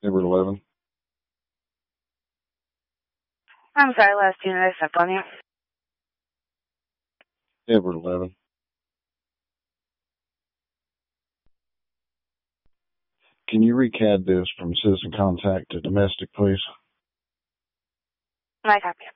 Edward 11. I'm sorry, last unit I stepped on you. Edward 11. Can you recad this from citizen contact to domestic, please? I copy.